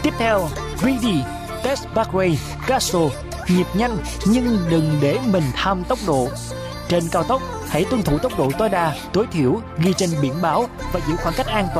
Tiếp theo, Greedy, Test Parkway, Castle, nhịp nhanh nhưng đừng để mình tham tốc độ. Trên cao tốc, hãy tuân thủ tốc độ tối đa, tối thiểu ghi trên biển báo và giữ khoảng cách an toàn